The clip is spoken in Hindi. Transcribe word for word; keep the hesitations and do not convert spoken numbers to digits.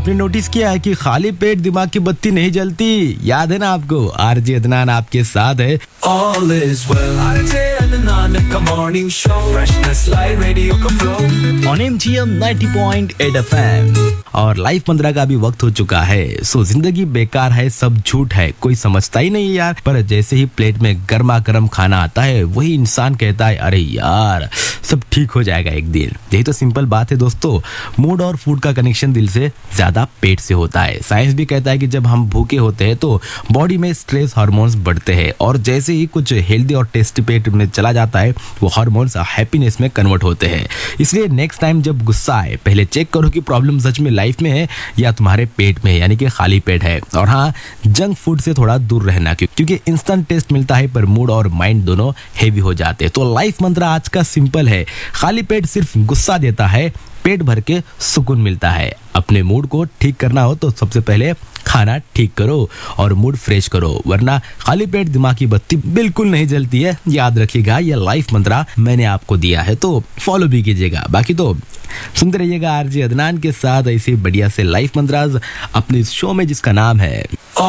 आपने नोटिस किया है कि खाली पेट दिमाग की बत्ती नहीं जलती? याद है ना आपको? आरजे अदनान आपके साथ है। All is well. RJ Adnan का morning show, freshness live radio का flow on MGM ninety point eight FM. और लाइफ पंद्रह का भी वक्त हो चुका है। सो जिंदगी बेकार है, सब झूठ है, कोई समझता ही नहीं यार। पर जैसे ही प्लेट में गर्मा गर्म खाना आता है, वही इंसान कहता है अरे यार सब ठीक हो जाएगा एक दिन। यही तो सिंपल बात है दोस्तों। मूड और फूड का कनेक्शन दिल से ज्यादा पेट से होता है। साइंस भी कहता है कि जब हम भूखे होते हैं तो बॉडी में स्ट्रेस हार्मोन्स बढ़ते हैं, और जैसे ही कुछ हेल्दी और टेस्टी पेट में चला जाता है, वो हार्मोन्स हैप्पीनेस में कन्वर्ट होते हैं। इसलिए नेक्स्ट टाइम जब गुस्सा आए, पहले चेक करो कि प्रॉब्लम सच में लाइफ में है या तुम्हारे पेट में है, यानी कि खाली पेट है। और हाँ, जंक फूड से थोड़ा दूर रहना, क्योंकि इंस्टेंट टेस्ट मिलता है पर मूड और माइंड दोनों हेवी हो जाते हैं। तो लाइफ मंत्र आज का सिंपल है, खाली पेट सिर्फ गुस्सा देता है, पेट भर के सुकून मिलता है। अपने मूड को ठीक करना हो तो सबसे पहले खाना ठीक करो और मूड फ्रेश करो, वरना खाली पेट दिमाग की बत्ती बिल्कुल नहीं जलती है। याद रखिएगा, ये लाइफ मंत्रा मैंने आपको दिया है तो फॉलो भी कीजिएगा। बाकी तो सुनते रहिएगा आरजे अदनान के साथ ऐसे बढ़िया से लाइफ मंत्रास अपने इस शो में जिसका नाम है